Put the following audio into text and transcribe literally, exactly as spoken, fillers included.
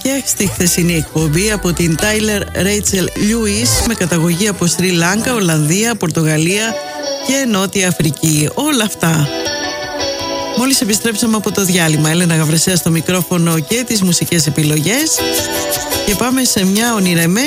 και στη χθεσινή εκπομπή από την Tyler Rachel Lewis με καταγωγή από Σρι Λάγκα, Ολλανδία, Πορτογαλία και Νότια Αφρική. Όλα αυτά. Μόλις επιστρέψαμε από το διάλειμμα, Έλενα Γαβρεσέα στο μικρόφωνο και τις μουσικές επιλογές, και πάμε σε μια ονειρεμένη